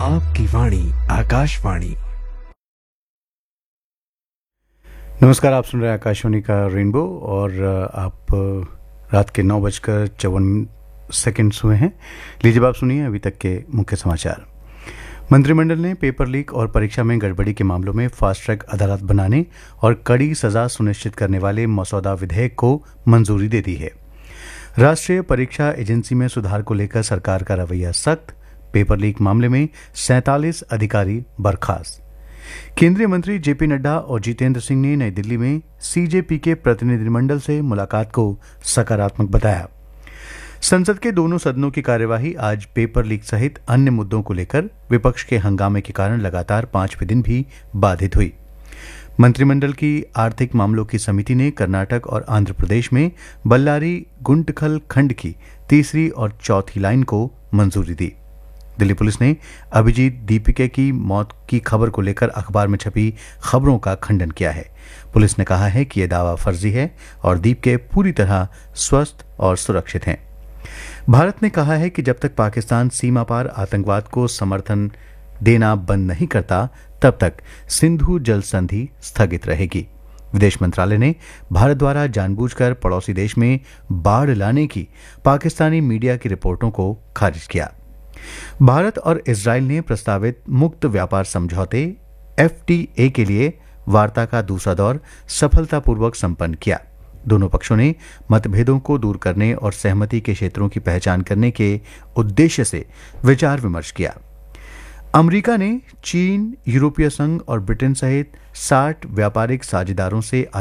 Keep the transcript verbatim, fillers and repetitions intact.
आपकी वाणी आकाशवाणी। नमस्कार, आप सुन रहे हैं आकाशवाणी का रेनबो और आप रात के नौ बजकर चौवन सेकेंड्स हुए हैं। लीजिए आप सुनिए अभी तक के मुख्य समाचार। मंत्रिमंडल ने पेपर लीक और परीक्षा में गड़बड़ी के मामलों में फास्ट ट्रैक अदालत बनाने और कड़ी सजा सुनिश्चित करने वाले मसौदा विधेयक को मंजूरी दे दी है। राष्ट्रीय परीक्षा एजेंसी में सुधार को लेकर सरकार का रवैया सख्त, पेपर लीक मामले में सैंतालीस अधिकारी बर्खास्त। केंद्रीय मंत्री जेपी नड्डा और जितेंद्र सिंह ने नई दिल्ली में सीजेपी के प्रतिनिधिमंडल से मुलाकात को सकारात्मक बताया। संसद के दोनों सदनों की कार्यवाही आज पेपर लीक सहित अन्य मुद्दों को लेकर विपक्ष के हंगामे के कारण लगातार पांचवें दिन भी बाधित हुई। मंत्रिमंडल की आर्थिक मामलों की समिति ने कर्नाटक और आंध्र प्रदेश में बल्लारी गुंटकल खंड की तीसरी और चौथी लाइन को मंजूरी दी। दिल्ली पुलिस ने अभिजीत दीपिके की मौत की खबर को लेकर अखबार में छपी खबरों का खंडन किया है। पुलिस ने कहा है कि यह दावा फर्जी है और दीपिके पूरी तरह स्वस्थ और सुरक्षित हैं। भारत ने कहा है कि जब तक पाकिस्तान सीमा पार आतंकवाद को समर्थन देना बंद नहीं करता तब तक सिंधु जल संधि स्थगित रहेगी। विदेश मंत्रालय ने भारत द्वारा जानबूझकर पड़ोसी देश में बाढ़ लाने की पाकिस्तानी मीडिया की रिपोर्टों को खारिज किया। भारत और इजरायल ने प्रस्तावित मुक्त व्यापार समझौते एफटीए के लिए वार्ता का दूसरा दौर सफलतापूर्वक संपन्न किया। दोनों पक्षों ने मतभेदों को दूर करने और सहमति के क्षेत्रों की पहचान करने के उद्देश्य से विचार विमर्श किया। अमेरिका ने चीन, यूरोपीय संघ और ब्रिटेन सहित साठ व्यापारिक साझेदारों से